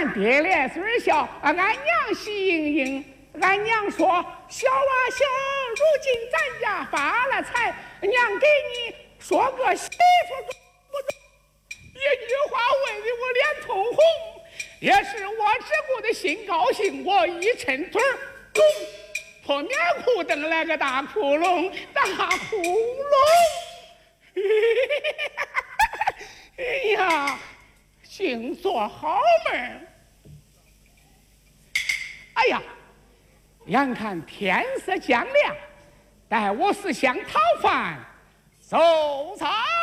俺爹咧嘴笑，俺娘喜盈盈。俺娘说：“小啊小，如今咱家发了财，娘给你说个媳妇不中。”一句话问的我脸通红，也是我只顾的心高兴，我一抻腿儿，咚，破棉裤蹬来个大窟窿，大窟窿。哎呀，净做好门。哎呀，眼看天色将亮，待我思乡讨饭，走餐。